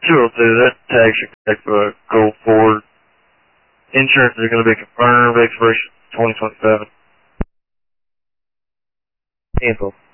202, that tag should connect to a Gold Ford. Insurance is going to be confirmed, expiration 2027. Cancel.